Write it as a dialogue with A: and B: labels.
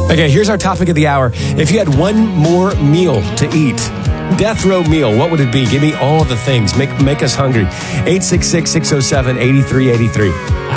A: Okay, here's our topic of the hour. If you had one more meal to eat, death row meal, what would it be? Give me all the things. Make us hungry. 866-607-8383.